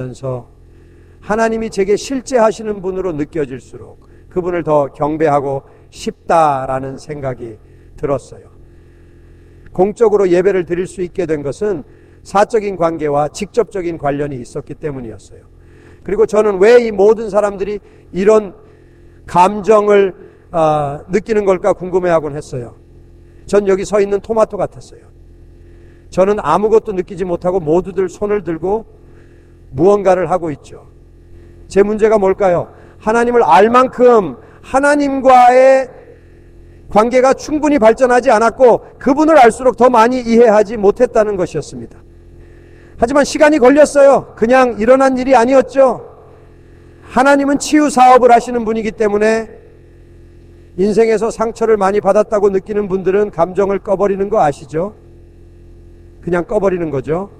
하나님이 제게 실제 하시는 분으로 느껴질수록 그분을 더 경배하고 싶다라는 생각이 들었어요. 공적으로 예배를 드릴 수 있게 된 것은 사적인 관계와 직접적인 관련이 있었기 때문이었어요. 그리고 저는 왜 이 모든 사람들이 이런 감정을 느끼는 걸까 궁금해하곤 했어요. 전 여기 서 있는 토마토 같았어요. 저는 아무것도 느끼지 못하고 모두들 손을 들고 무언가를 하고 있죠. 제 문제가 뭘까요? 하나님을 알 만큼 하나님과의 관계가 충분히 발전하지 않았고 그분을 알수록 더 많이 이해하지 못했다는 것이었습니다. 하지만 시간이 걸렸어요. 그냥 일어난 일이 아니었죠. 하나님은 치유 사업을 하시는 분이기 때문에 인생에서 상처를 많이 받았다고 느끼는 분들은 감정을 꺼버리는 거 아시죠? 그냥 꺼버리는 거죠.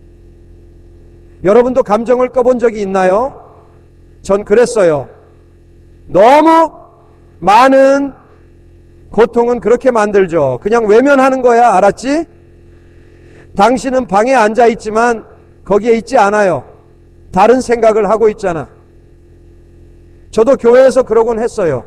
여러분도 감정을 꺼본 적이 있나요? 전 그랬어요. 너무 많은 고통은 그렇게 만들죠. 그냥 외면하는 거야. 알았지? 당신은 방에 앉아 있지만 거기에 있지 않아요. 다른 생각을 하고 있잖아. 저도 교회에서 그러곤 했어요.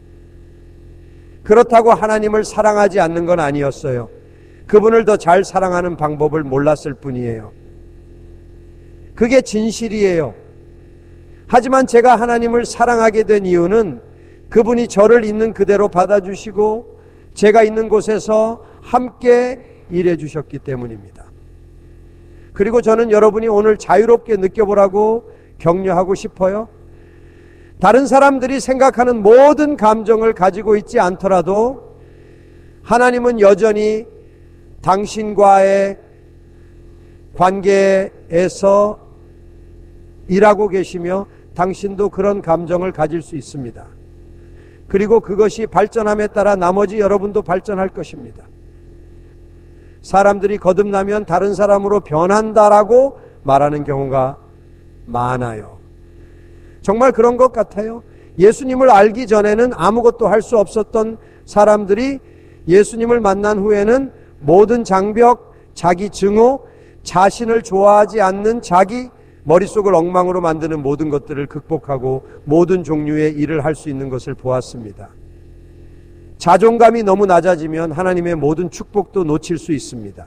그렇다고 하나님을 사랑하지 않는 건 아니었어요. 그분을 더 잘 사랑하는 방법을 몰랐을 뿐이에요. 그게 진실이에요. 하지만 제가 하나님을 사랑하게 된 이유는 그분이 저를 있는 그대로 받아주시고 제가 있는 곳에서 함께 일해 주셨기 때문입니다. 그리고 저는 여러분이 오늘 자유롭게 느껴보라고 격려하고 싶어요. 다른 사람들이 생각하는 모든 감정을 가지고 있지 않더라도 하나님은 여전히 당신과의 관계에서 일하고 계시며 당신도 그런 감정을 가질 수 있습니다. 그리고 그것이 발전함에 따라 나머지 여러분도 발전할 것입니다. 사람들이 거듭나면 다른 사람으로 변한다라고 말하는 경우가 많아요. 정말 그런 것 같아요. 예수님을 알기 전에는 아무것도 할 수 없었던 사람들이 예수님을 만난 후에는 모든 장벽, 자기 증오, 자신을 좋아하지 않는 자기 머릿속을 엉망으로 만드는 모든 것들을 극복하고 모든 종류의 일을 할 수 있는 것을 보았습니다. 자존감이 너무 낮아지면 하나님의 모든 축복도 놓칠 수 있습니다.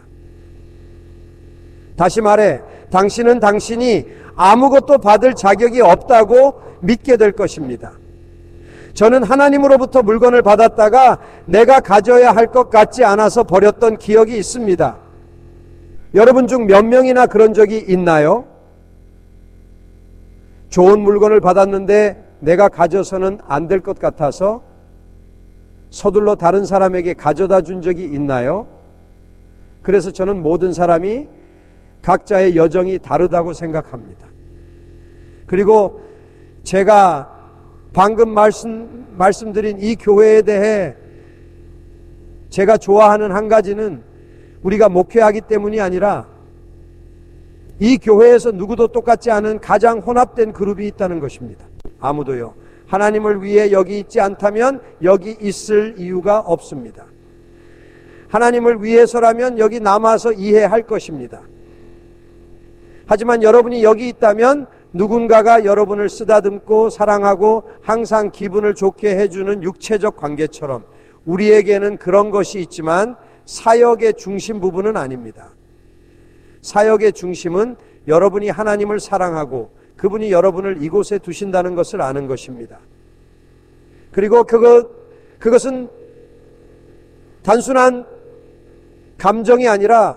다시 말해, 당신은 당신이 아무것도 받을 자격이 없다고 믿게 될 것입니다. 저는 하나님으로부터 물건을 받았다가 내가 가져야 할 것 같지 않아서 버렸던 기억이 있습니다. 여러분 중 몇 명이나 그런 적이 있나요? 좋은 물건을 받았는데 내가 가져서는 안 될 것 같아서 서둘러 다른 사람에게 가져다 준 적이 있나요? 그래서 저는 모든 사람이 각자의 여정이 다르다고 생각합니다. 그리고 제가 방금 말씀드린 이 교회에 대해 제가 좋아하는 한 가지는 우리가 목회하기 때문이 아니라 이 교회에서 누구도 똑같지 않은 가장 혼합된 그룹이 있다는 것입니다. 아무도요. 하나님을 위해 여기 있지 않다면 여기 있을 이유가 없습니다. 하나님을 위해서라면 여기 남아서 이해할 것입니다. 하지만 여러분이 여기 있다면 누군가가 여러분을 쓰다듬고 사랑하고 항상 기분을 좋게 해주는 육체적 관계처럼 우리에게는 그런 것이 있지만 사역의 중심 부분은 아닙니다. 사역의 중심은 여러분이 하나님을 사랑하고 그분이 여러분을 이곳에 두신다는 것을 아는 것입니다. 그리고 그것은 단순한 감정이 아니라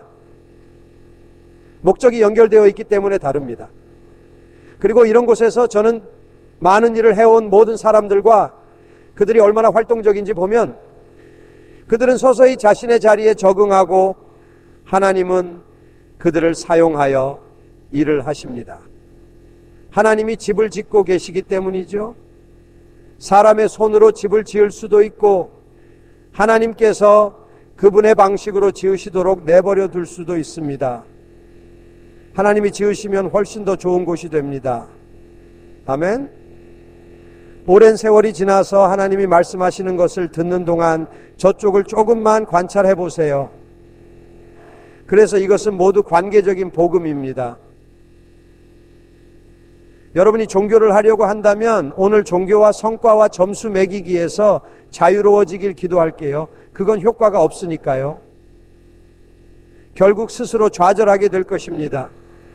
목적이 연결되어 있기 때문에 다릅니다. 그리고 이런 곳에서 저는 많은 일을 해온 모든 사람들과 그들이 얼마나 활동적인지 보면 그들은 서서히 자신의 자리에 적응하고 하나님은 그들을 사용하여 일을 하십니다. 하나님이 집을 짓고 계시기 때문이죠. 사람의 손으로 집을 지을 수도 있고 하나님께서 그분의 방식으로 지으시도록 내버려 둘 수도 있습니다. 하나님이 지으시면 훨씬 더 좋은 곳이 됩니다. 아멘. 오랜 세월이 지나서 하나님이 말씀하시는 것을 듣는 동안 저쪽을 조금만 관찰해 보세요. 그래서 이것은 모두 관계적인 복음입니다. 여러분이 종교를 하려고 한다면 오늘 종교와 성과와 점수 매기기에서 자유로워지길 기도할게요. 그건 효과가 없으니까요. 결국 스스로 좌절하게 될 것입니다.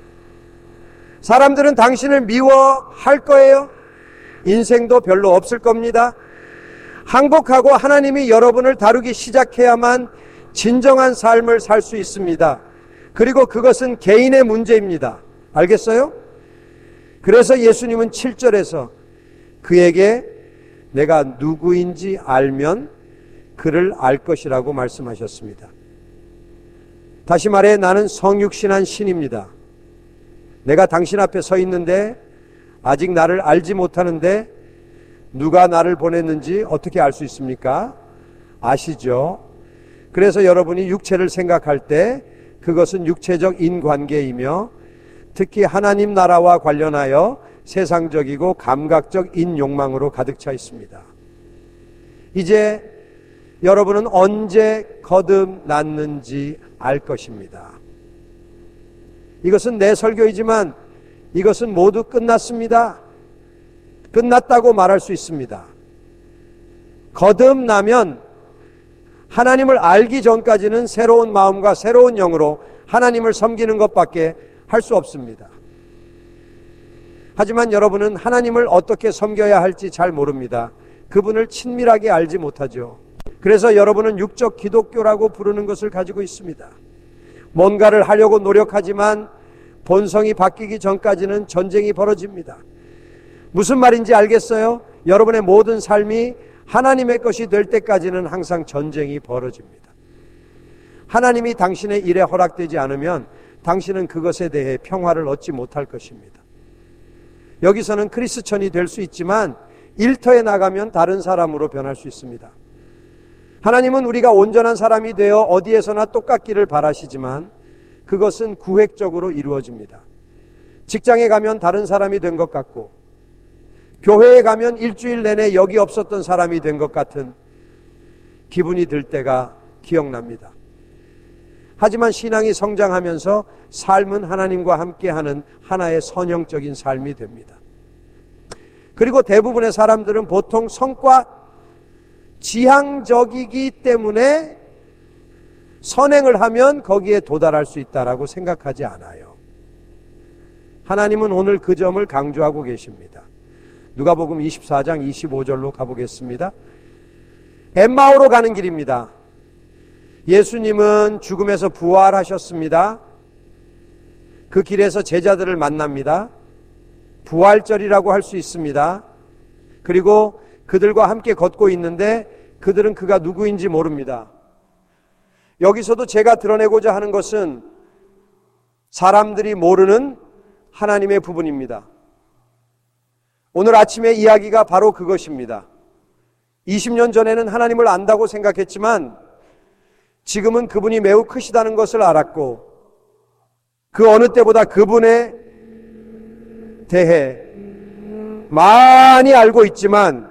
사람들은 당신을 미워할 거예요. 인생도 별로 없을 겁니다. 항복하고 하나님이 여러분을 다루기 시작해야만 진정한 삶을 살 수 있습니다. 그리고 그것은 개인의 문제입니다. 알겠어요? 그래서 예수님은 7절에서 그에게 내가 누구인지 알면 그를 알 것이라고 말씀하셨습니다. 다시 말해 나는 성육신한 신입니다. 내가 당신 앞에 서 있는데 아직 나를 알지 못하는데 누가 나를 보냈는지 어떻게 알 수 있습니까? 아시죠? 그래서 여러분이 육체를 생각할 때 그것은 육체적 인관계이며 특히 하나님 나라와 관련하여 세상적이고 감각적 인욕망으로 가득 차 있습니다. 이제 여러분은 언제 거듭났는지 알 것입니다. 이것은 내 설교이지만 이것은 모두 끝났습니다. 끝났다고 말할 수 있습니다. 거듭나면 하나님을 알기 전까지는 새로운 마음과 새로운 영으로 하나님을 섬기는 것밖에 할 수 없습니다. 하지만 여러분은 하나님을 어떻게 섬겨야 할지 잘 모릅니다. 그분을 친밀하게 알지 못하죠. 그래서 여러분은 육적 기독교라고 부르는 것을 가지고 있습니다. 뭔가를 하려고 노력하지만 본성이 바뀌기 전까지는 전쟁이 벌어집니다. 무슨 말인지 알겠어요? 여러분의 모든 삶이 하나님의 것이 될 때까지는 항상 전쟁이 벌어집니다. 하나님이 당신의 일에 허락되지 않으면 당신은 그것에 대해 평화를 얻지 못할 것입니다. 여기서는 크리스천이 될 수 있지만 일터에 나가면 다른 사람으로 변할 수 있습니다. 하나님은 우리가 온전한 사람이 되어 어디에서나 똑같기를 바라시지만 그것은 구획적으로 이루어집니다. 직장에 가면 다른 사람이 된 것 같고 교회에 가면 일주일 내내 여기 없었던 사람이 된 것 같은 기분이 들 때가 기억납니다. 하지만 신앙이 성장하면서 삶은 하나님과 함께하는 하나의 선형적인 삶이 됩니다. 그리고 대부분의 사람들은 보통 성과 지향적이기 때문에 선행을 하면 거기에 도달할 수 있다라고 생각하지 않아요. 하나님은 오늘 그 점을 강조하고 계십니다. 누가복음 24장 25절로 가보겠습니다. 엠마오로 가는 길입니다. 예수님은 죽음에서 부활하셨습니다. 그 길에서 제자들을 만납니다. 부활절이라고 할 수 있습니다. 그리고 그들과 함께 걷고 있는데 그들은 그가 누구인지 모릅니다. 여기서도 제가 드러내고자 하는 것은 사람들이 모르는 하나님의 부분입니다. 오늘 아침의 이야기가 바로 그것입니다. 20년 전에는 하나님을 안다고 생각했지만 지금은 그분이 매우 크시다는 것을 알았고 그 어느 때보다 그분에 대해 많이 알고 있지만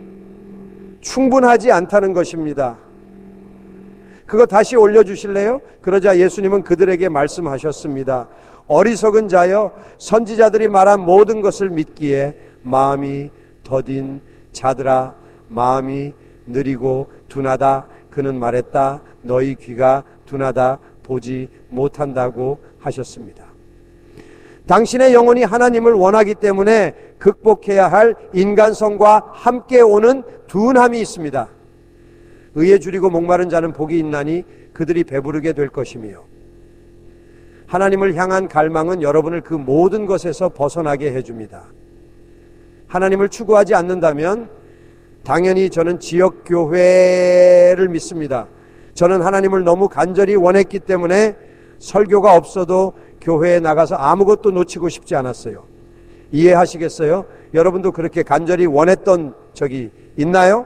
충분하지 않다는 것입니다. 그거 다시 올려주실래요? 그러자 예수님은 그들에게 말씀하셨습니다. 어리석은 자여, 선지자들이 말한 모든 것을 믿기에 마음이 더딘 자들아, 마음이 느리고 둔하다. 그는 말했다. 너희 귀가 둔하다. 보지 못한다고 하셨습니다. 당신의 영혼이 하나님을 원하기 때문에 극복해야 할 인간성과 함께 오는 둔함이 있습니다. 의에 줄이고 목마른 자는 복이 있나니 그들이 배부르게 될 것이며, 하나님을 향한 갈망은 여러분을 그 모든 것에서 벗어나게 해줍니다. 하나님을 추구하지 않는다면 당연히 저는 지역교회를 믿습니다. 저는 하나님을 너무 간절히 원했기 때문에 설교가 없어도 교회에 나가서 아무것도 놓치고 싶지 않았어요. 이해하시겠어요? 여러분도 그렇게 간절히 원했던 적이 있나요?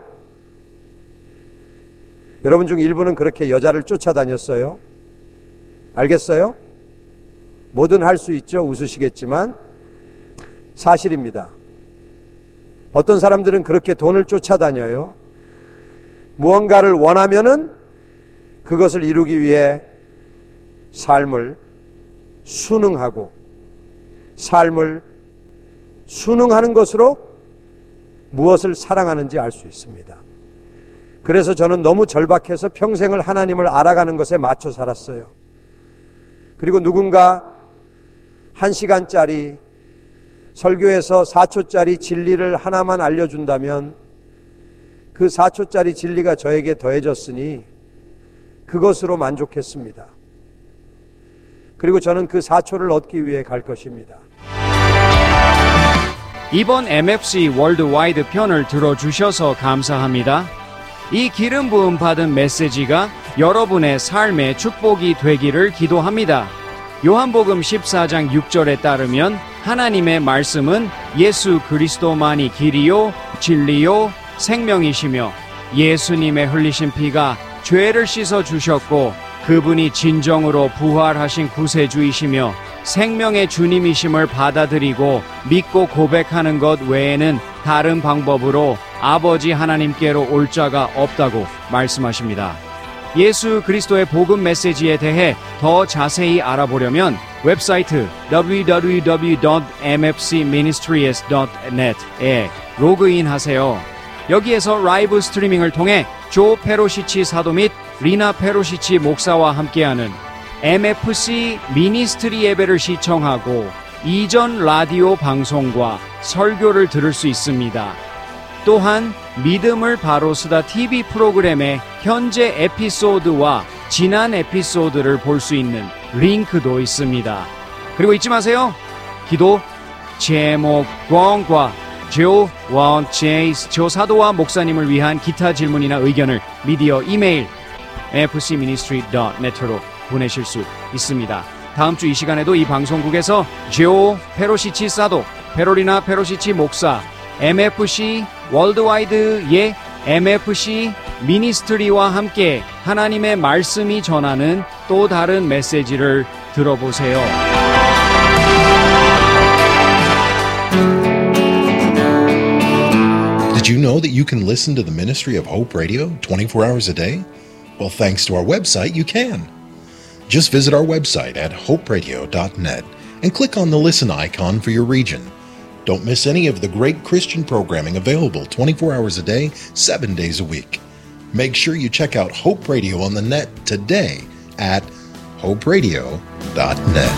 여러분 중 일부는 그렇게 여자를 쫓아다녔어요. 알겠어요? 뭐든 할 수 있죠. 웃으시겠지만 사실입니다. 어떤 사람들은 그렇게 돈을 쫓아다녀요. 무언가를 원하면은 그것을 이루기 위해 삶을 순응하고 삶을 순응하는 것으로 무엇을 사랑하는지 알 수 있습니다. 그래서 저는 너무 절박해서 평생을 하나님을 알아가는 것에 맞춰 살았어요. 그리고 누군가 1시간짜리 설교에서 4초짜리 진리를 하나만 알려준다면 그 4초짜리 진리가 저에게 더해졌으니 그것으로 만족했습니다. 그리고 저는 그 4초를 얻기 위해 갈 것입니다. 이번 MFC 월드와이드 편을 들어주셔서 감사합니다. 이 기름 부음 받은 메시지가 여러분의 삶의 축복이 되기를 기도합니다. 요한복음 14장 6절에 따르면 하나님의 말씀은 예수 그리스도만이 길이요 진리요 생명이시며 예수님의 흘리신 피가 죄를 씻어 주셨고 그분이 진정으로 부활하신 구세주이시며 생명의 주님이심을 받아들이고 믿고 고백하는 것 외에는 다른 방법으로 아버지 하나님께로 올 자가 없다고 말씀하십니다. 예수 그리스도의 복음 메시지에 대해 더 자세히 알아보려면 웹사이트 www.mfcministries.net에 로그인하세요. 여기에서 라이브 스트리밍을 통해 조 페로시치 사도 및 리나 페로시치 목사와 함께하는 MFC 미니스트리 예배를 시청하고 이전 라디오 방송과 설교를 들을 수 있습니다. 또한 믿음을 바로 쓰다 TV 프로그램의 현재 에피소드와 지난 에피소드를 볼 수 있는 링크도 있습니다. 그리고 잊지 마세요. 기도 제목 권과 조 원체이스 조사도와 목사님을 위한 기타 질문이나 의견을 미디어 이메일 fcministry.net로 보내실 수 있습니다. 다음 주 이 시간에도 이 방송국에서 조 페로시치 사도, 페로리나 페로시치 목사, MFC 월드와이드의 MFC 미니스트리와 함께 하나님의 말씀이 전하는 또 다른 메시지를 들어보세요. Did you know that you can listen to the ministry of Hope Radio 24 hours a day? Well, thanks to our website, you can. Just visit our website at hoperadio.net and click on the listen icon for your region. Don't miss any of the great Christian programming available 24 hours a day, 7 days a week. Make sure you check out Hope Radio on the net today at hoperadio.net.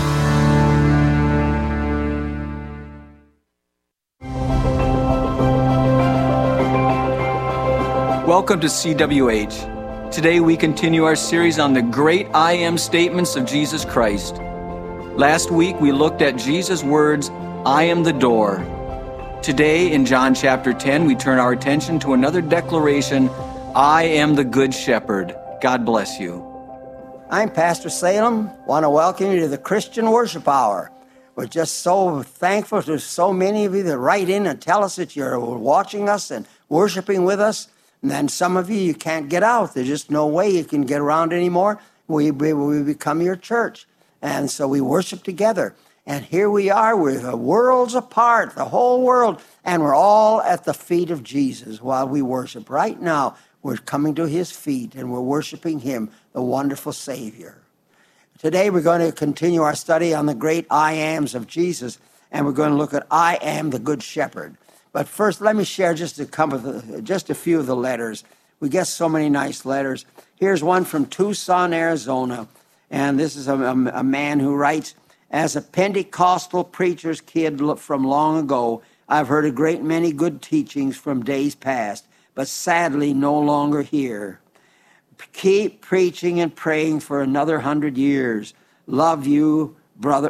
Welcome to CWH. Today we continue our series on the great I am statements of Jesus Christ. Last week we looked at Jesus' words, I am the door. Today in John chapter 10 we turn our attention to another declaration, I am the good shepherd. God bless you. I'm Pastor Salem. Want to welcome you to the Christian Worship Hour. We're just so thankful to so many of you that write in and tell us that you're watching us and worshiping with us. And then some of you can't get out. There's just no way you can get around anymore. We become your church. And so we worship together. And here we are, we're worlds apart, the whole world. And we're all at the feet of Jesus while we worship. Right now, we're coming to his feet and we're worshiping him, the wonderful Savior. Today, we're going to continue our study on the great I ams of Jesus. And we're going to look at I am the good shepherd. But first, let me share just a few of the letters. We get so many nice letters. Here's one from Tucson, Arizona. And this is a man who writes, as a Pentecostal preacher's kid from long ago, I've heard a great many good teachings from days past, but sadly no longer here. Keep preaching and praying for another 100 years. Love you, brother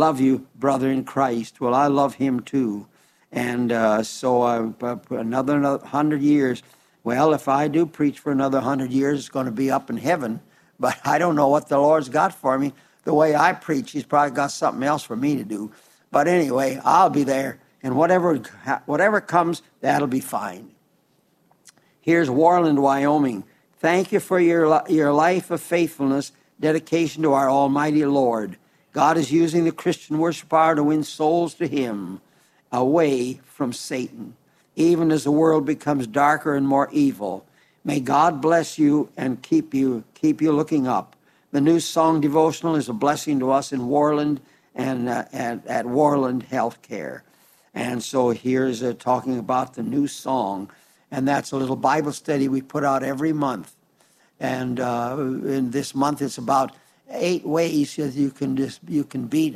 in Christ. Well, I love him too. And so another 100 years. Well, if I do preach for another 100 years, it's going to be up in heaven. But I don't know what the Lord's got for me. The way I preach, he's probably got something else for me to do. But anyway, I'll be there. And whatever comes, that'll be fine. Here's Warland, Wyoming. Thank you for your life of faithfulness, dedication to our Almighty Lord. God is using the Christian worship hour to win souls to him, away from Satan, even as the world becomes darker and more evil. May God bless you and keep you looking up. The new song devotional is a blessing to us in Warland and at Warland Healthcare. And so here's talking about the new song. And that's a little Bible study we put out every month. And in this month, it's about 8 ways that you can beat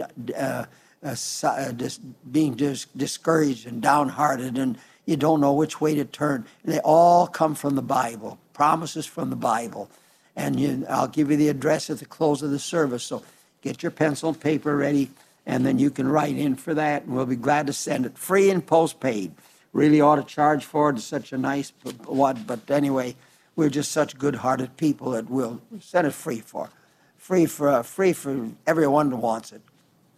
being discouraged and downhearted, and you don't know which way to turn. And they all come from the Bible, promises from the Bible. And I'll give you the address at the close of the service. So get your pencil and paper ready, and then you can write in for that, and we'll be glad to send it. Free and postpaid. Really ought to charge for it. It's such a nice one. But anyway, we're just such good-hearted people that we'll send it free for everyone who wants it.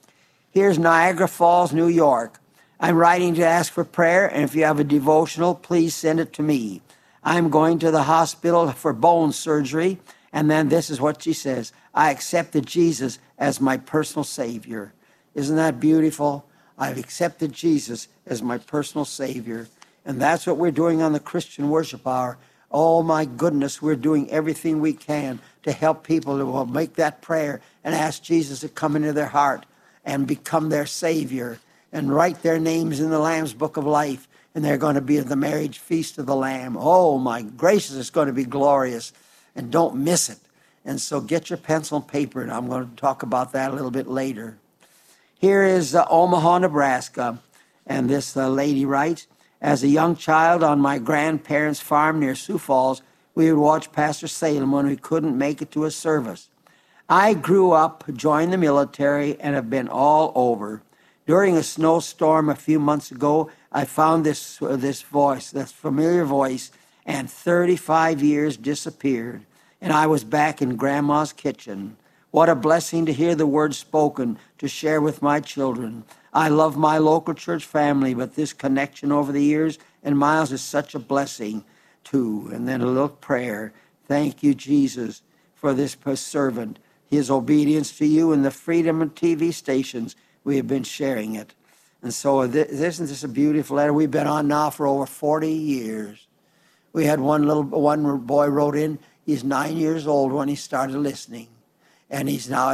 Here's Niagara Falls, New York. I'm writing to ask for prayer, and if you have a devotional, please send it to me. I'm going to the hospital for bone surgery, and then this is what she says. I accepted Jesus as my personal Savior. Isn't that beautiful? I've accepted Jesus as my personal Savior. And that's what we're doing on the Christian Worship Hour. Oh, my goodness, we're doing everything we can to help people who will make that prayer and ask Jesus to come into their heart and become their Savior and write their names in the Lamb's Book of Life. And they're going to be at the marriage feast of the Lamb. Oh, my gracious, it's going to be glorious. And don't miss it. And so get your pencil and paper, and I'm going to talk about that a little bit later. Here is Omaha, Nebraska. And this lady writes, as a young child on my grandparents' farm near Sioux Falls, we would watch Pastor Salem when we couldn't make it to a service. I grew up, joined the military, and have been all over. During a snowstorm a few months ago, I found this voice, this familiar voice, and 35 years disappeared, and I was back in Grandma's kitchen. What a blessing to hear the word spoken to share with my children. I love my local church family, but this connection over the years and miles is such a blessing too. And then a little prayer. Thank you, Jesus, for this servant, his obedience to you and the freedom of TV stations. We have been sharing it. And so isn't this a beautiful letter? We've been on now for over 40 years. We had one boy wrote in. He's 9 years old when he started listening. And he's now,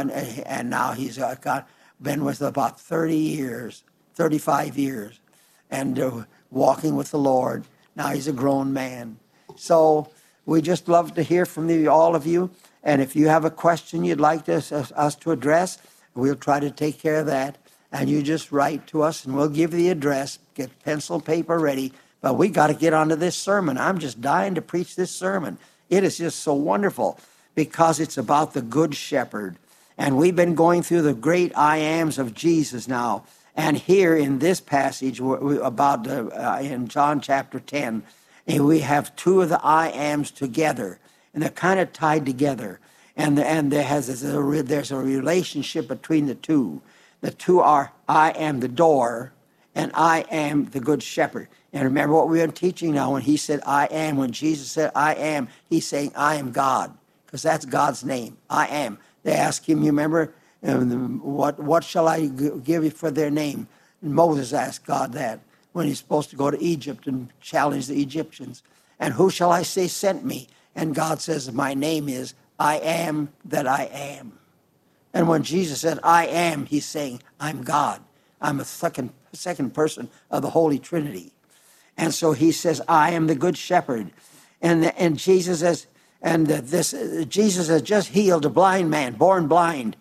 he's been with about 30 years, 35 years, and walking with the Lord. Now he's a grown man. So we just love to hear from all of you. And if you have a question you'd like us to address, we'll try to take care of that. And you just write to us, and we'll give you the address. Get pencil and paper ready. But we got to get onto this sermon. I'm just dying to preach this sermon. It is just so wonderful because it's about the Good Shepherd. And we've been going through the great I ams of Jesus now. And here in this passage about in John chapter 10, we have two of the I ams together. And they're kind of tied together. And there's a relationship between the two. The two are, I am the door, and I am the good shepherd. And remember what we've been teaching now. When he said, I am, when Jesus said, I am, he's saying, I am God. Because that's God's name, I am. They asked him, you remember, what shall I give you for their name? And Moses asked God that when he's supposed to go to Egypt and challenge the Egyptians. And who shall I say sent me? And God says, my name is I am that I am. And when Jesus said, I am, he's saying, I'm God. I'm a second person of the Holy Trinity. And so he says, I am the good shepherd. And Jesus has, Jesus has just healed a blind man, born blind,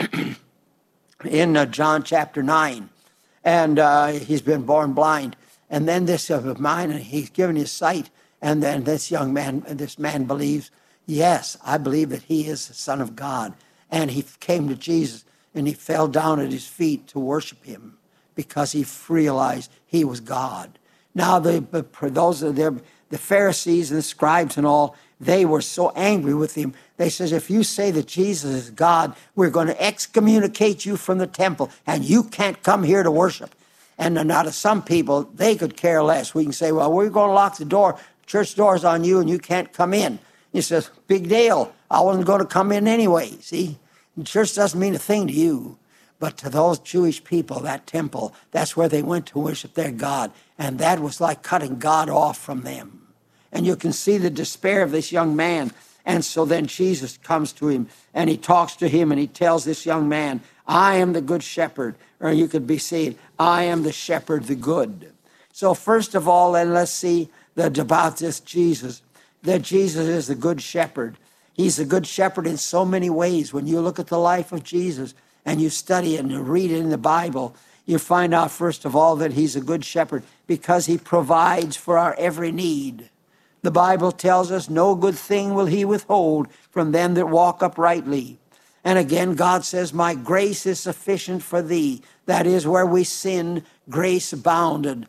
in John chapter 9. And he's been born blind. And then this of mine, and he's given his sight. And then this man believes, yes, I believe that he is the Son of God. And he came to Jesus, and he fell down at his feet to worship him because he realized he was God. Now, the Pharisees and the scribes and all, they were so angry with him. They says, if you say that Jesus is God, we're going to excommunicate you from the temple, and you can't come here to worship. And now to some people, they could care less. We can say, well, we're going to lock the door, church doors on you, and you can't come in. He says, big deal. I wasn't going to come in anyway, see? The church doesn't mean a thing to you. But to those Jewish people, that temple, that's where they went to worship their God. And that was like cutting God off from them. And you can see the despair of this young man. And so then Jesus comes to him, and he talks to him, and he tells this young man, I am the good shepherd. Or you could be saying, I am the shepherd, the good. So first of all, then let's see about this Jesus, that Jesus is the good shepherd. He's the good shepherd in so many ways. When you look at the life of Jesus and you study it and you read it in the Bible, you find out, first of all, that he's a good shepherd because he provides for our every need. The Bible tells us, no good thing will he withhold from them that walk uprightly. And again, God says, my grace is sufficient for thee. That is, where we sin, grace abounded.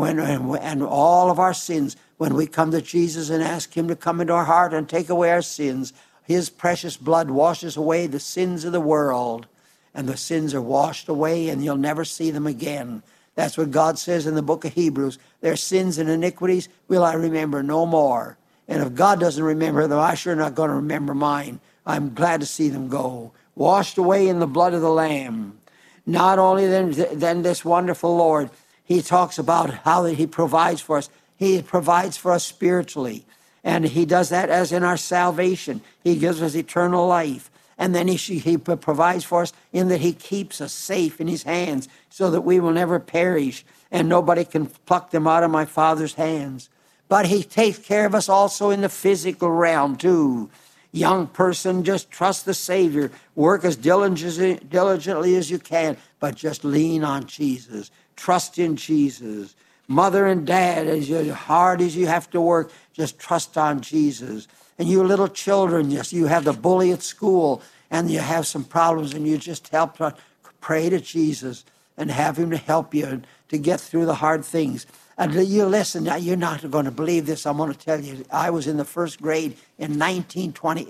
And all of our sins, when we come to Jesus and ask him to come into our heart and take away our sins, his precious blood washes away the sins of the world. And the sins are washed away, and you'll never see them again. That's what God says in the book of Hebrews. Their sins and iniquities will I remember no more. And if God doesn't remember them, I'm sure not going to remember mine. I'm glad to see them go. Washed away in the blood of the Lamb. Not only then this wonderful Lord, he talks about how that he provides for us. He provides for us spiritually. And he does that as in our salvation. He gives us eternal life. And then he provides for us in that he keeps us safe in his hands so that we will never perish and nobody can pluck them out of my Father's hands. But he takes care of us also in the physical realm too. Young person, just trust the Savior. Work as diligently as you can, but just lean on Jesus. Trust in Jesus. Mother and dad, as hard as you have to work, just trust on Jesus. And you little children, yes, you have the bully at school and you have some problems and you just help to pray to Jesus and have him to help you to get through the hard things. And you listen, now you're not going to believe this. I'm going to tell you, I was in the first grade in 1928.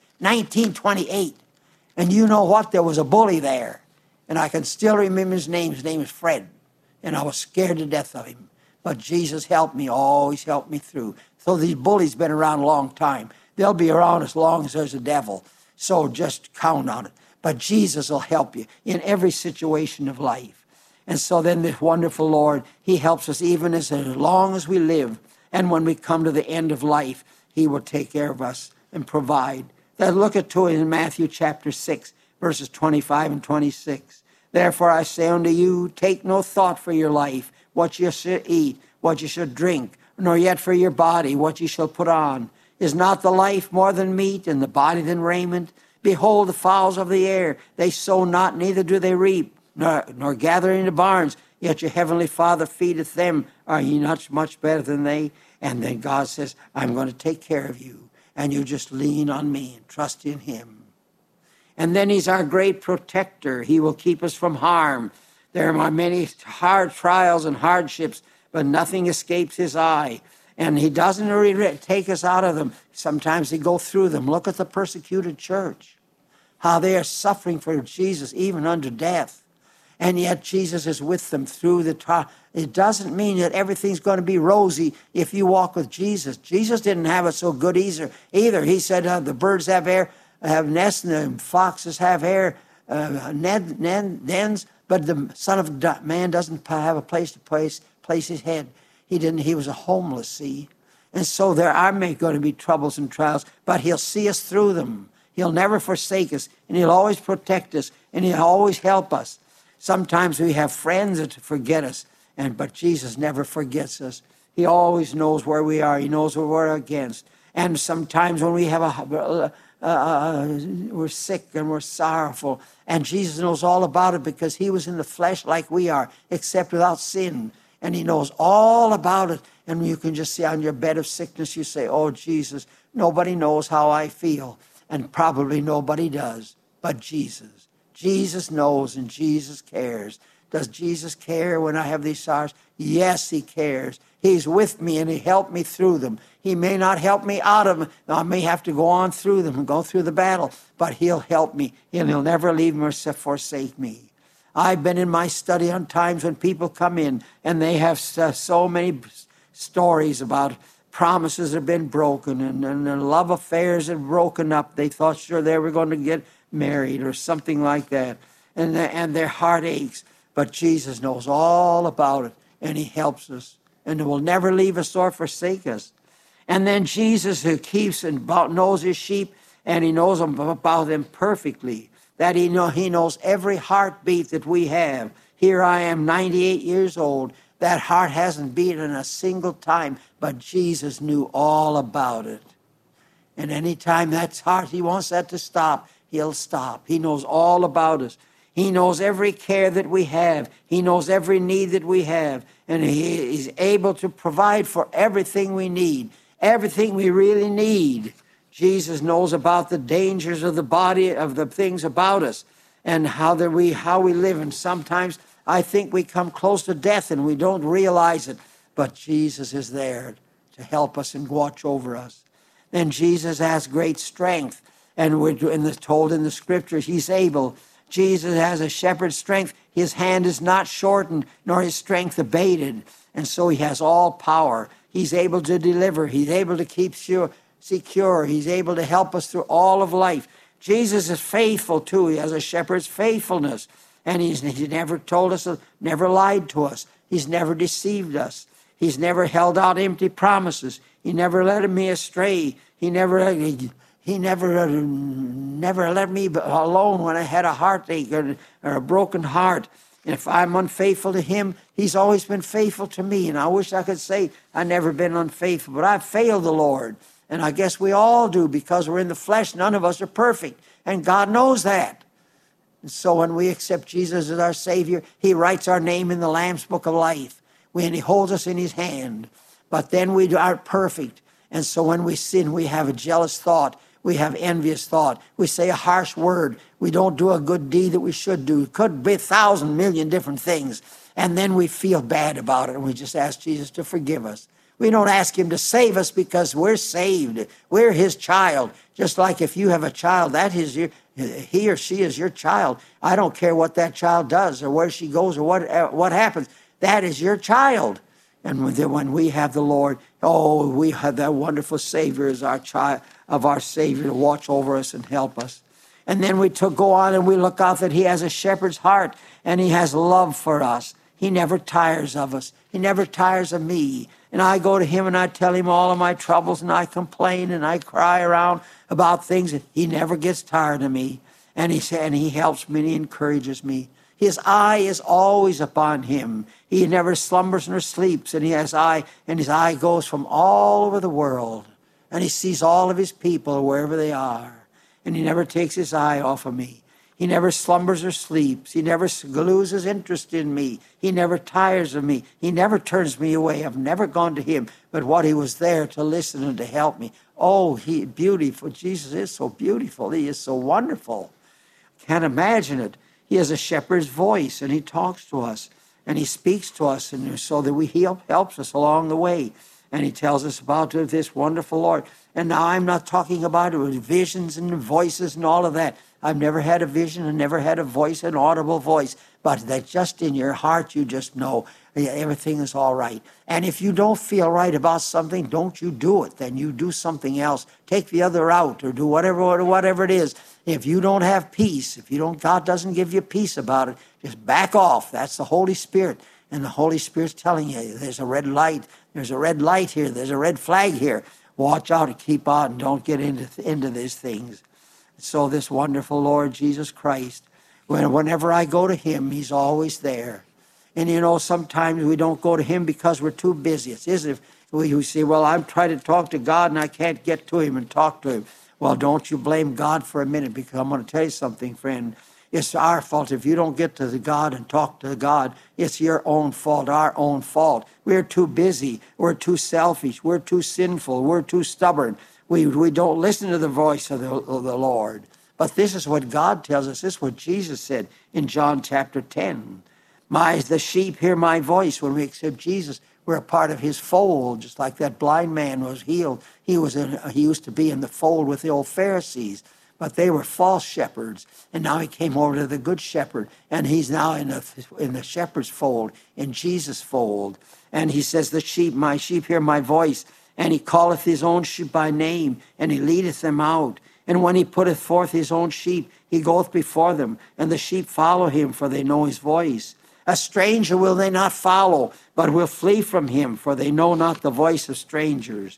1928. And you know what? There was a bully there. And I can still remember his name. His name is Fred. And I was scared to death of him. But Jesus helped me, always helped me through. So these bullies been around a long time. They'll be around as long as there's a devil. So just count on it. But Jesus will help you in every situation of life. And so then this wonderful Lord, he helps us even as long as we live. And when we come to the end of life, he will take care of us and provide. Then look at it in Matthew chapter 6, verses 25 and 26. Therefore I say unto you, take no thought for your life, what you should eat, what you should drink, nor yet for your body, what you shall put on. Is not the life more than meat, and the body than raiment? Behold the fowls of the air, they sow not, neither do they reap, nor gather into barns, yet your heavenly Father feedeth them. Are ye not much better than they? And then God says, I'm going to take care of you, and you just lean on me and trust in him. And then he's our great protector. He will keep us from harm. There are many hard trials and hardships, but nothing escapes his eye. And he doesn't really take us out of them. Sometimes he go through them. Look at the persecuted church, how they are suffering for Jesus, even unto death. And yet Jesus is with them through the trial. It doesn't mean that everything's going to be rosy if you walk with Jesus. Jesus didn't have it so good either. He said the birds have nests, and the foxes have dens, but the Son of Man doesn't have a place to place his head. He was a homeless, see. And so there are going to be troubles and trials, but he'll see us through them. He'll never forsake us, and he'll always protect us, and he'll always help us. Sometimes we have friends that forget us, but Jesus never forgets us. He always knows where we are. He knows what we're against. And sometimes when we have we're sick and we're sorrowful, and Jesus knows all about it because he was in the flesh like we are, except without sin. And he knows all about it. And you can just see on your bed of sickness, you say, oh, Jesus, nobody knows how I feel. And probably nobody does, but Jesus. Jesus knows and Jesus cares. Does Jesus care when I have these sorrows? Yes, he cares. He's with me and he helped me through them. He may not help me out of them. I may have to go on through them and go through the battle, but he'll help me and he'll never leave me or forsake me. I've been in my study on times when people come in and they have so many stories about promises that have been broken and love affairs have broken up. They thought sure they were going to get married or something like that. And their heart aches. But Jesus knows all about it and he helps us and will never leave us or forsake us. And then Jesus, who keeps and knows his sheep, and he knows about them perfectly, that he knows every heartbeat that we have. Here I am, 98 years old. That heart hasn't beaten a single time, but Jesus knew all about it. And any time that's heart, he wants that to stop, he'll stop. He knows all about us. He knows every care that we have. He knows every need that we have. And he's able to provide for everything we need, everything we really need. Jesus knows about the dangers of the body, of the things about us, and how we live. And sometimes I think we come close to death and we don't realize it. But Jesus is there to help us and watch over us. Then Jesus has great strength. And we're told in the scriptures, he's able. Jesus has a shepherd's strength. His hand is not shortened, nor his strength abated. And so he has all power. He's able to deliver. He's able to keep secure. He's able to help us through all of life. Jesus is faithful too. He has a shepherd's faithfulness. And he's never told us, never lied to us. He's never deceived us. He's never held out empty promises. He never led me astray. He never let me alone when I had a heartache or a broken heart. And if I'm unfaithful to him, he's always been faithful to me. And I wish I could say I've never been unfaithful, but I've failed the Lord. And I guess we all do, because we're in the flesh. None of us are perfect. And God knows that. And so when we accept Jesus as our Savior, he writes our name in the Lamb's Book of Life. When he holds us in his hand. But then we aren't perfect. And so when we sin, we have a jealous thought. We have envious thought. We say a harsh word. We don't do a good deed that we should do. It could be 1,000 million different things. And then we feel bad about it. And we just ask Jesus to forgive us. We don't ask him to save us because we're saved. We're his child. Just like if you have a child, that is he or she is your child. I don't care what that child does or where she goes or what happens. That is your child. And when we have the Lord, we have that wonderful Savior as our child, of our Savior to watch over us and help us. And then we go on and we look out that he has a shepherd's heart and he has love for us. He never tires of us. He never tires of me. And I go to him and I tell him all of my troubles and I complain and I cry around about things. And he never gets tired of me. And he helps me and he encourages me. His eye is always upon him. He never slumbers nor sleeps, and his eye goes from all over the world. And he sees all of his people wherever they are. And he never takes his eye off of me. He never slumbers or sleeps. He never loses interest in me. He never tires of me. He never turns me away. I've never gone to him, but what he was there to listen and to help me. Oh, beautiful. Jesus is so beautiful. He is so wonderful. Can't imagine it. He has a shepherd's voice, and he talks to us, and he speaks to us, and so that he helps us along the way. And he tells us about this wonderful Lord. And now I'm not talking about visions and voices and all of that. I've never had a vision and never had a voice, an audible voice, but that just in your heart you just know everything is all right. And if you don't feel right about something, don't you do it. Then you do something else. Take the other route or do whatever it is. If you don't have peace, God doesn't give you peace about it, just back off. That's the Holy Spirit. And the Holy Spirit's telling you, there's a red light. There's a red light here. There's a red flag here. Watch out and keep on and don't get into these things. So this wonderful Lord Jesus Christ, whenever I go to him, he's always there. And sometimes we don't go to him because we're too busy. It's as if we say, well, I'm trying to talk to God and I can't get to him and talk to him. Well, don't you blame God for a minute, because I'm going to tell you something, friend. It's our fault. If you don't get to the God and talk to God, it's your own fault, our own fault. We're too busy. We're too selfish. We're too sinful. We're too stubborn. We don't listen to the voice of the Lord. But this is what God tells us. This is what Jesus said in John chapter 10. The sheep hear my voice. When we accept Jesus, we're a part of his fold, just like that blind man was healed. He used to be in the fold with the old Pharisees, but they were false shepherds. And now he came over to the good shepherd, and he's now in the shepherd's fold, in Jesus' fold. And he says, my sheep hear my voice, and he calleth his own sheep by name, and he leadeth them out. And when he putteth forth his own sheep, he goeth before them, and the sheep follow him, for they know his voice. A stranger will they not follow, but will flee from him, for they know not the voice of strangers.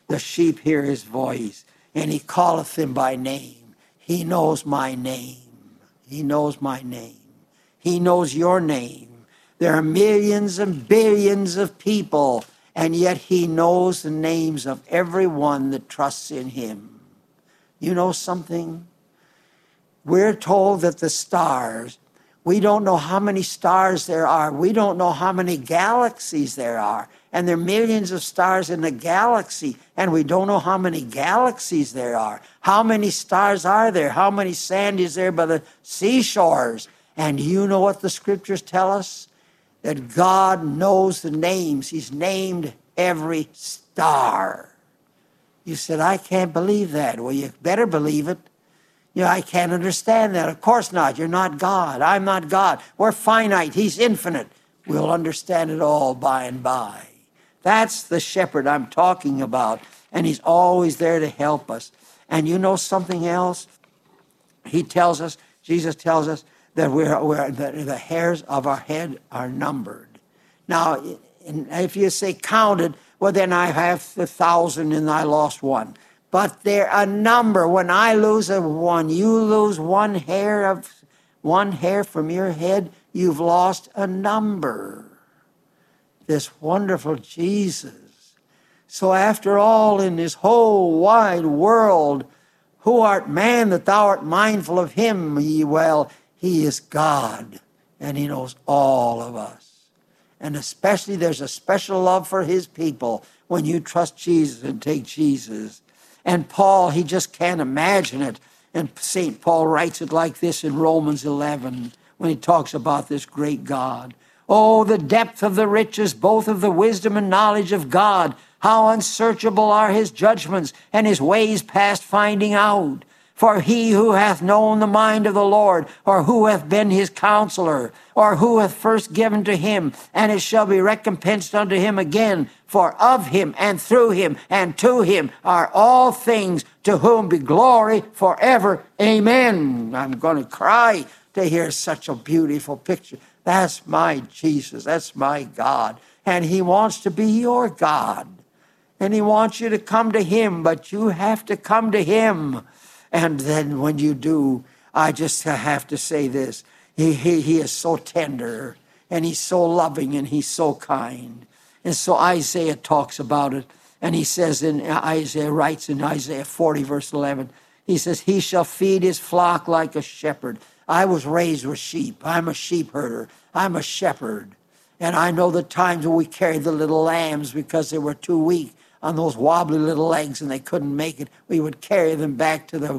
The sheep hear his voice, and he calleth them by name. He knows my name. He knows my name. He knows your name. There are millions and billions of people, and yet he knows the names of everyone that trusts in him. You know something? We're told that the stars, we don't know how many stars there are. We don't know how many galaxies there are. And there are millions of stars in the galaxy, and we don't know how many galaxies there are. How many stars are there? How many sand is there by the seashores? And you know what the scriptures tell us? That God knows the names. He's named every star. You said, I can't believe that. Well, you better believe it. You know, I can't understand that. Of course not. You're not God. I'm not God. We're finite. He's infinite. We'll understand it all by and by. That's the shepherd I'm talking about. And he's always there to help us. And you know something else? He tells us, Jesus tells us, that the hairs of our head are numbered. Now, if you say counted, well, then I have 1,000 and I lost one. But they're a number. When I lose one, you lose one hair from your head, you've lost a number. This wonderful Jesus. So after all, in this whole wide world, who art man that thou art mindful of him? Well, he is God, and he knows all of us. And especially there's a special love for his people when you trust Jesus and take Jesus. And Paul, he just can't imagine it. And St. Paul writes it like this in Romans 11 when he talks about this great God. Oh, the depth of the riches, both of the wisdom and knowledge of God. How unsearchable are his judgments and his ways past finding out. For he who hath known the mind of the Lord, or who hath been his counselor, or who hath first given to him, and it shall be recompensed unto him again. For of him, and through him, and to him are all things, to whom be glory forever. Amen. I'm going to cry to hear such a beautiful picture. That's my Jesus. That's my God. And he wants to be your God. And he wants you to come to him, but you have to come to him. And then when you do, I just have to say this. He is so tender, and he's so loving, and he's so kind. And so Isaiah talks about it. And he says Isaiah writes in Isaiah 40, verse 11, he says, he shall feed his flock like a shepherd. I was raised with sheep. I'm a sheep herder. I'm a shepherd. And I know the times when we carried the little lambs because they were too weak on those wobbly little legs and they couldn't make it. We would carry them back to the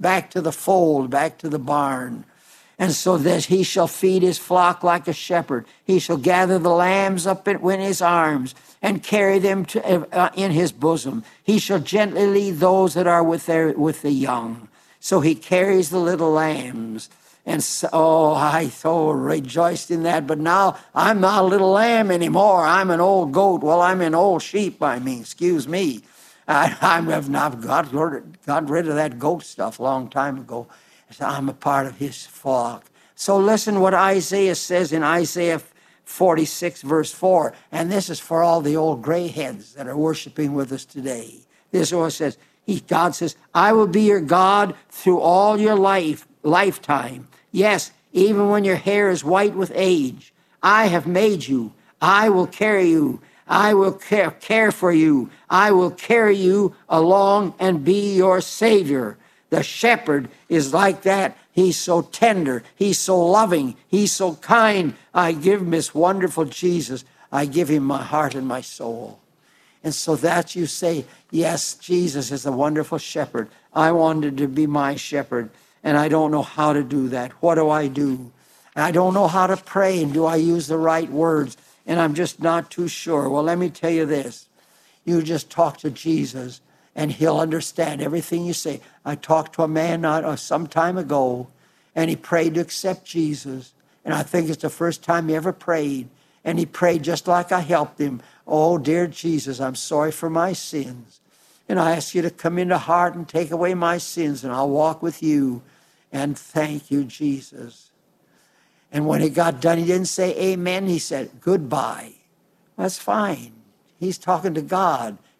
fold, back to the barn. And so that he shall feed his flock like a shepherd. He shall gather the lambs up in his arms and carry them in his bosom. He shall gently lead those that are with the young. So he carries the little lambs. And so, I so rejoiced in that. But now I'm not a little lamb anymore. I'm an old goat. Well, I'm an old sheep, excuse me. I've got rid of that goat stuff a long time ago. So I'm a part of his flock. So listen what Isaiah says in Isaiah 46, verse 4. And this is for all the old gray heads that are worshiping with us today. This is what it says. God says, I will be your God through all your lifetime. Yes, even when your hair is white with age. I have made you. I will carry you. I will care for you. I will carry you along and be your Savior. The shepherd is like that. He's so tender. He's so loving. He's so kind. I give him this wonderful Jesus. I give him my heart and my soul. And so that you say, yes, Jesus is a wonderful shepherd. I wanted to be my shepherd, and I don't know how to do that. What do? And I don't know how to pray, and do I use the right words? And I'm just not too sure. Well, let me tell you this. You just talk to Jesus, and he'll understand everything you say. I talked to a man some time ago, and he prayed to accept Jesus. And I think it's the first time he ever prayed. And he prayed just like I helped him. Oh, dear Jesus, I'm sorry for my sins. And I ask you to come into heart and take away my sins, and I'll walk with you. And thank you, Jesus. And when he got done, he didn't say amen. He said goodbye. That's fine. He's talking to God.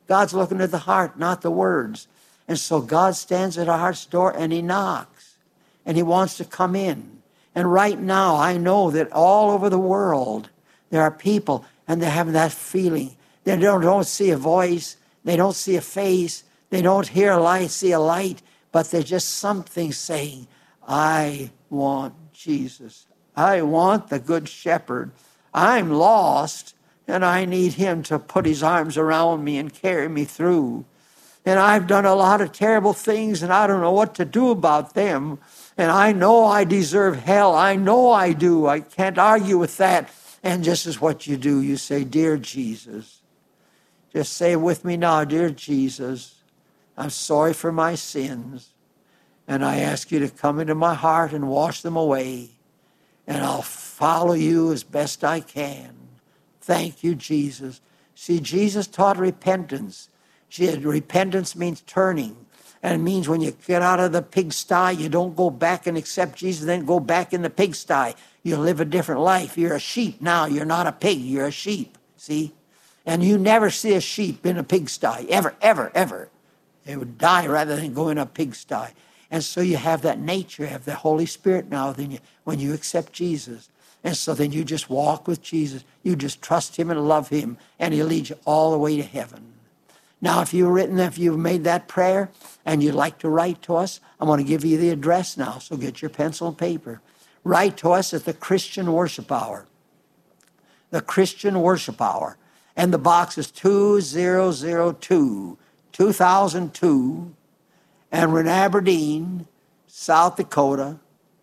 God's looking at the heart, not the words. And so God stands at our heart's door and he knocks. And he wants to come in. And right now, I know that all over the world, there are people and they're having that feeling. They don't see a voice. They don't see a face. They don't hear a light, see a light. But there's just something saying, I want Jesus. I want the Good Shepherd. I'm lost, and I need him to put his arms around me and carry me through. And I've done a lot of terrible things, and I don't know what to do about them. And I know I deserve hell. I know I do. I can't argue with that. And just as what you do, you say, Dear Jesus. Just say with me now, Dear Jesus, I'm sorry for my sins. And I ask you to come into my heart and wash them away. And I'll follow you as best I can. Thank you, Jesus. See, Jesus taught repentance. Repentance means turning. And it means when you get out of the pigsty, you don't go back and accept Jesus, then go back in the pigsty. You live a different life. You're a sheep now. You're not a pig. You're a sheep. See? And you never see a sheep in a pigsty. Ever, ever, ever. They would die rather than go in a pigsty. And so you have that nature, you have the Holy Spirit now when you accept Jesus. And so then you just walk with Jesus. You just trust him and love him. And he'll lead you all the way to heaven. Now, if you've made that prayer and you'd like to write to us, I'm going to give you the address now. So get your pencil and paper. Write to us at the Christian Worship Hour. The Christian Worship Hour. And the box is 2002, 2002. And we're in Aberdeen, South Dakota,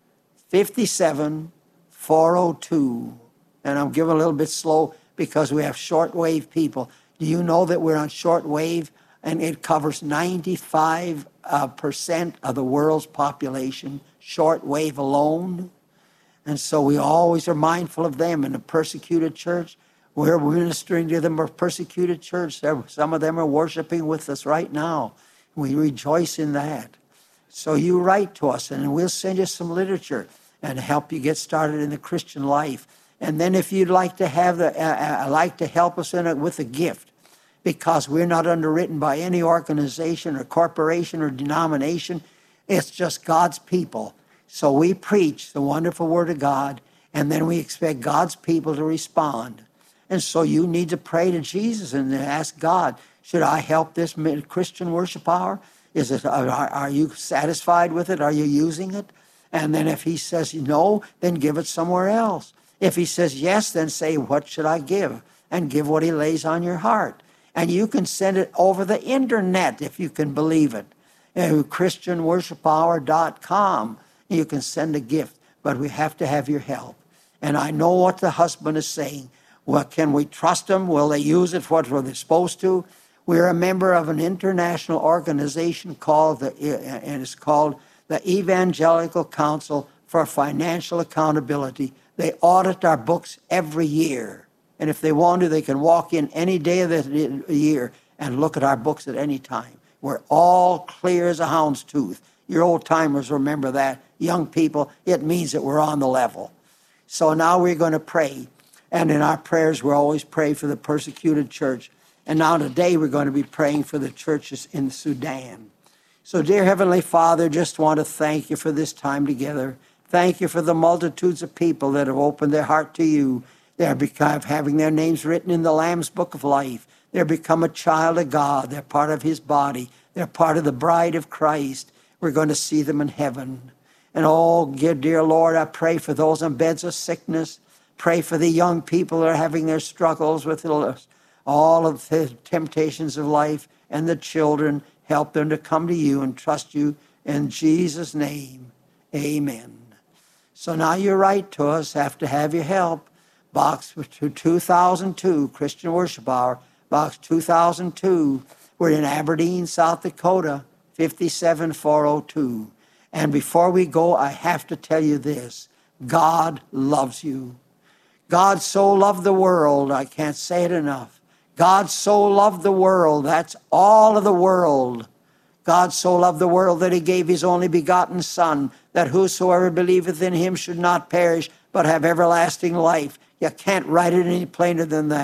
57402. And I'm giving a little bit slow because we have shortwave people. Do you know that we're on shortwave and it covers 95% of the world's population, shortwave alone? And so we always are mindful of them in the persecuted church. We're ministering to them, a persecuted church. Some of them are worshiping with us right now. We rejoice in that. So you write to us and we'll send you some literature and help you get started in the Christian life. And then if you'd like to have to help us with a gift, because we're not underwritten by any organization or corporation or denomination, it's just God's people. So we preach the wonderful Word of God, and then we expect God's people to respond. And so you need to pray to Jesus and ask God, should I help this Christian Worship Hour? Are you satisfied with it? Are you using it? And then if he says no, then give it somewhere else. If he says yes, then say, what should I give? And give what he lays on your heart. And you can send it over the internet if you can believe it. ChristianWorshipHour.com. You can send a gift, but we have to have your help. And I know what the husband is saying. Well, can we trust them? Will they use it for what they're supposed to? We're a member of an international organization called the Evangelical Council for Financial Accountability. They audit our books every year. And if they want to, they can walk in any day of the year and look at our books at any time. We're all clear as a hound's tooth. Your old timers remember that. Young people, it means that we're on the level. So now we're going to pray. And in our prayers, we always pray for the persecuted church. And now today we're going to be praying for the churches in Sudan. So dear Heavenly Father, just want to thank you for this time together. Thank you for the multitudes of people that have opened their heart to you. They're having their names written in the Lamb's Book of Life. They're become a child of God. They're part of his body. They're part of the bride of Christ. We're going to see them in heaven. And oh, dear Lord, I pray for those on beds of sickness. Pray for the young people that are having their struggles with all of the temptations of life, and the children. Help them to come to you and trust you in Jesus' name. Amen. So now you write to us, have to have your help. Box 2002, Christian Worship Hour, Box 2002. We're in Aberdeen, South Dakota, 57402. And before we go, I have to tell you this. God loves you. God so loved the world, I can't say it enough. God so loved the world, that's all of the world. God so loved the world that he gave his only begotten Son, that whosoever believeth in him should not perish, but have everlasting life. You can't write it any plainer than that.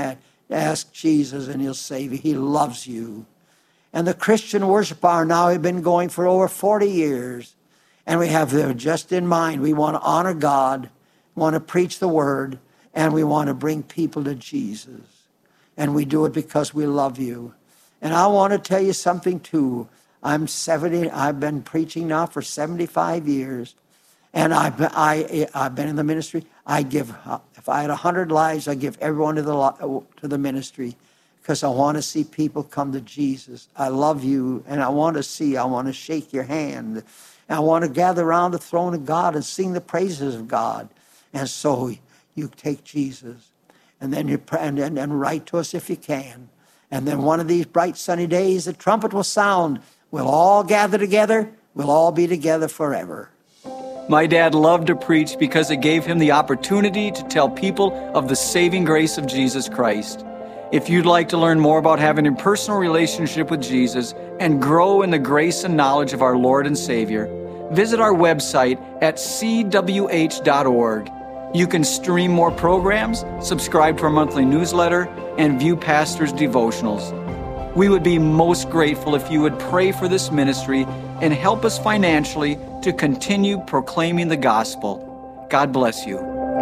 Ask Jesus and he'll save you. He loves you. And the Christian worship hour now has been going for over 40 years. And we have just in mind, we want to honor God, want to preach the word, and we want to bring people to Jesus. And we do it because we love you. And I want to tell you something too. I'm 70. I've been preaching now for 75 years. And I've been in the ministry. I give, if I had 100 lives, I'd give everyone to the ministry because I want to see people come to Jesus. I love you, and I want to shake your hand. And I want to gather around the throne of God and sing the praises of God. And so you take Jesus, and then you pray, and write to us if you can. And then one of these bright sunny days, the trumpet will sound. We'll all gather together. We'll all be together forever. My dad loved to preach because it gave him the opportunity to tell people of the saving grace of Jesus Christ. If you'd like to learn more about having a personal relationship with Jesus and grow in the grace and knowledge of our Lord and Savior, visit our website at cwh.org. You can stream more programs, subscribe to our monthly newsletter, and view pastors' devotionals. We would be most grateful if you would pray for this ministry and help us financially to continue proclaiming the gospel. God bless you.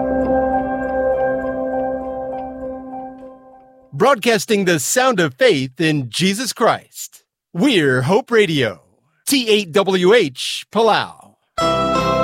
Broadcasting the sound of faith in Jesus Christ. We're Hope Radio, T8WH, Palau.